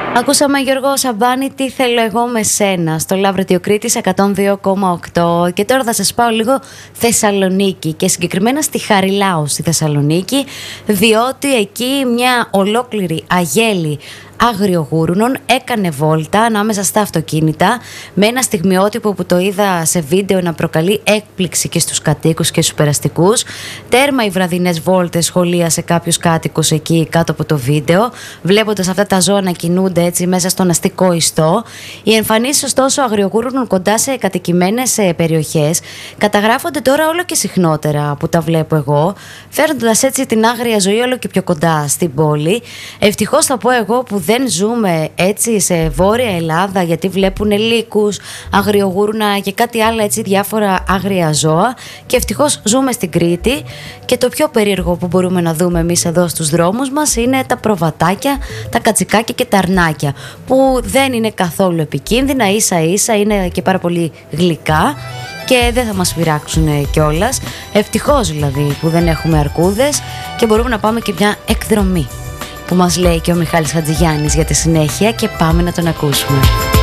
Ακούσαμε Γιώργο Σαμπάνη, τι θέλω εγώ με σένα, στο Λαύρωτιο Κρήτης 102,8. Και τώρα θα σας πάω λίγο Θεσσαλονίκη και συγκεκριμένα στη Χαριλάου στη Θεσσαλονίκη, διότι εκεί μια ολόκληρη αγέλη αγριογούρουνων έκανε βόλτα ανάμεσα στα αυτοκίνητα με ένα στιγμιότυπο που το είδα σε βίντεο να προκαλεί έκπληξη και στους κατοίκους και στους περαστικούς. Τέρμα οι βραδινές βόλτες, σχολίασε κάποιος κάτοικος εκεί κάτω από το βίντεο, βλέποντας αυτά τα ζώα να κινούνται έτσι μέσα στον αστικό ιστό. Οι εμφανίσεις ωστόσο αγριογούρουνων κοντά σε κατοικημένες περιοχές καταγράφονται τώρα όλο και συχνότερα που τα βλέπω εγώ, φέρνοντας έτσι την άγρια ζωή όλο και πιο κοντά στην πόλη. Ευτυχώς θα πω εγώ που δεν ζούμε έτσι σε Βόρεια Ελλάδα, γιατί βλέπουν λύκους, αγριογούρουνα και κάτι άλλο έτσι, διάφορα άγρια ζώα, και ευτυχώς ζούμε στην Κρήτη. Και το πιο περίεργο που μπορούμε να δούμε εμείς εδώ στους δρόμους μας είναι τα προβατάκια, τα κατσικάκια και τα αρνάκια, που δεν είναι καθόλου επικίνδυνα, ίσα ίσα είναι και πάρα πολύ γλυκά και δεν θα μας πειράξουν κιόλας. Ευτυχώς δηλαδή που δεν έχουμε αρκούδες και μπορούμε να πάμε και μια εκδρομή, που μας λέει και ο Μιχάλης Χατζηγιάννης για τη συνέχεια, και πάμε να τον ακούσουμε.